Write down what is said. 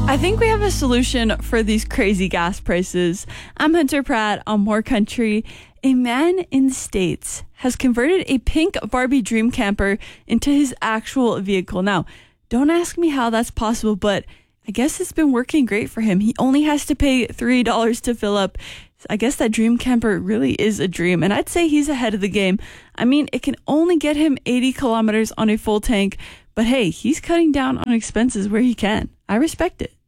I think we have a solution for these crazy gas prices. I'm Hunter Pratt on More Country. A man in the States has converted a pink Barbie dream camper into his actual vehicle. Now, don't ask me how that's possible, but I guess it's been working great for him. He only has to pay $3 to fill up. I guess that dream camper really is a dream, and I'd say he's ahead of the game. I mean, it can only get him 80 kilometers on a full tank, but hey, he's cutting down on expenses where he can. I respect it.